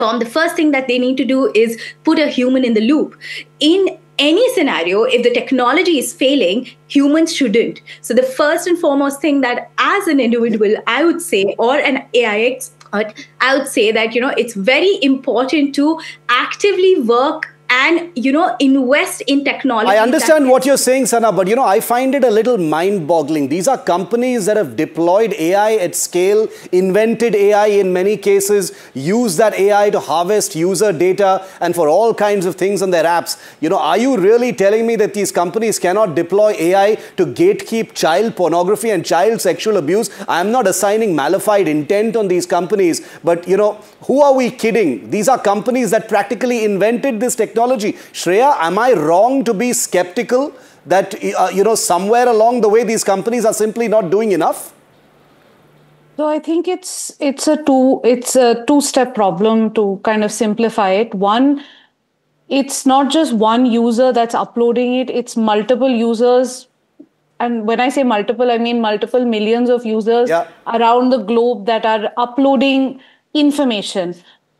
the first thing that they need to do is put a human in the loop. In any scenario, if the technology is failing, humans shouldn't. So the first and foremost thing that as an individual, I would say, or an AI expert, I would say that, it's very important to actively work and, invest in technology. I understand what you're saying, Sana, but I find it a little mind-boggling. These are companies that have deployed AI at scale, invented AI in many cases, use that AI to harvest user data and for all kinds of things on their apps. Are you really telling me that these companies cannot deploy AI to gatekeep child pornography and child sexual abuse? I'm not assigning malified intent on these companies, but who are we kidding? These are companies that practically invented this technology. Shreya, am I wrong to be skeptical that, somewhere along the way, these companies are simply not doing enough? So I think it's a two-step problem to kind of simplify it. One, it's not just one user that's uploading it, it's multiple users. And when I say multiple, I mean multiple millions of users around the globe that are uploading information.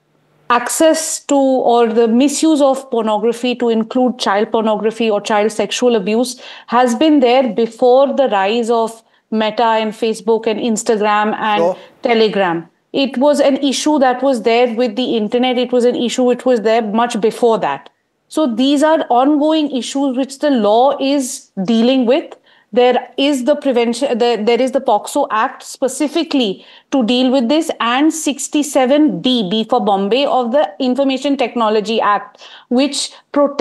Access to or the misuse of pornography to include child pornography or child sexual abuse has been there before the rise of Meta and Facebook and Instagram and Telegram. It was an issue that was there with the internet. It was an issue which was there much before that. So these are ongoing issues which the law is dealing with. There is the prevention, there is the POCSO Act specifically to deal with this, and 67D, B for Bombay, of the Information Technology Act, which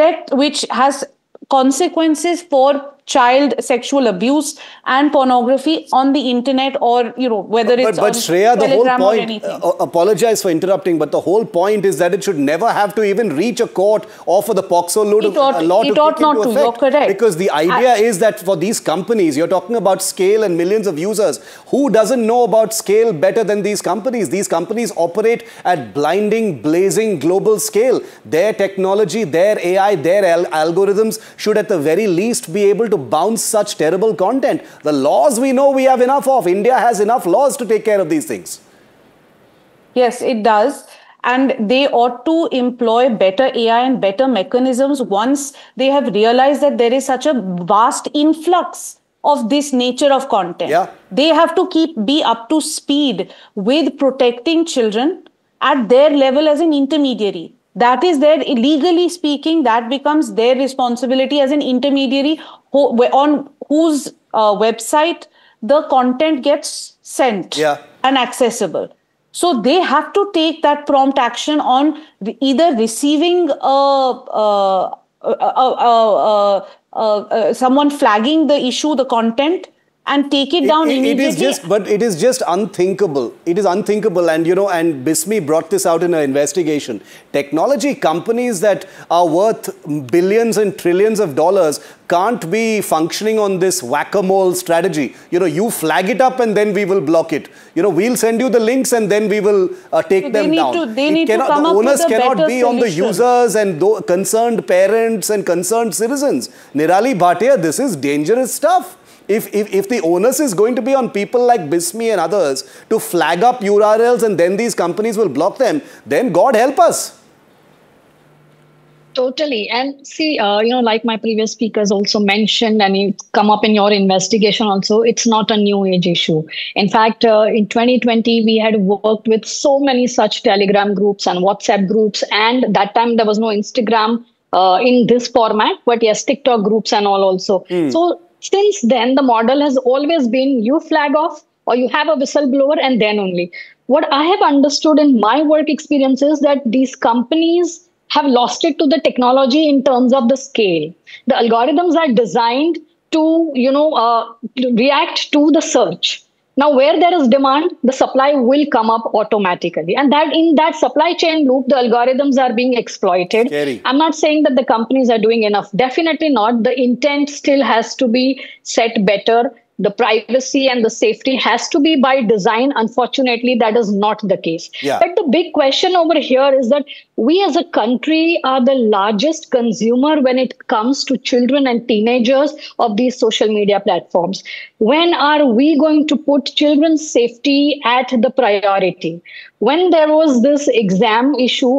has consequences for child sexual abuse and pornography on the internet, or whether it's but Shreya, the whole point, apologize for interrupting, but the whole point is that it should never have to even reach a court or for the POCSO law to kick into effect. You're correct. Because the idea is that for these companies, you're talking about scale and millions of users. Who doesn't know about scale better than these companies? These companies operate at blinding, blazing global scale. Their technology, their AI, their algorithms should at the very least be able to bounce such terrible content. The laws we know we have enough of. India has enough laws to take care of these things. Yes, it does. And they ought to employ better AI and better mechanisms once they have realized that there is such a vast influx of this nature of content. They have to be up to speed with protecting children at their level as an intermediary. That is their, legally speaking, that becomes their responsibility as an intermediary on whose website the content gets sent and accessible. So they have to take that prompt action on either receiving someone flagging the issue, the content, and take it down immediately. But it is just unthinkable. It is unthinkable. And, and Bismi brought this out in her investigation. Technology companies that are worth billions and trillions of dollars can't be functioning on this whack-a-mole strategy. You flag it up and then we will block it. We'll send you the links and then we will take them down. They need to come up with a better solution. The onus cannot be on the users and concerned parents and concerned citizens. Nirali Bhatia, this is dangerous stuff. If the onus is going to be on people like Bismi and others to flag up URLs and then these companies will block them, then God help us. Totally. And see, like my previous speakers also mentioned, and it come up in your investigation also, it's not a new age issue. In fact, in 2020, we had worked with so many such Telegram groups and WhatsApp groups. And that time there was no Instagram in this format, but yes, TikTok groups and all also. So since then, the model has always been you flag off or you have a whistleblower and then only. What I have understood in my work experience is that these companies have lost it to the technology in terms of the scale. The algorithms are designed to, react to the search. Now, where there is demand, the supply will come up automatically. And that in that supply chain loop, the algorithms are being exploited. Scary. I'm not saying that the companies are doing enough. Definitely not. The intent still has to be set better. the privacy and the safety has to be by design. Unfortunately, that is not the case. Yeah. But the big question over here is that we as a country are the largest consumer when it comes to children and teenagers of these social media platforms. When are we going to put children's safety at the priority? When there was this exam issue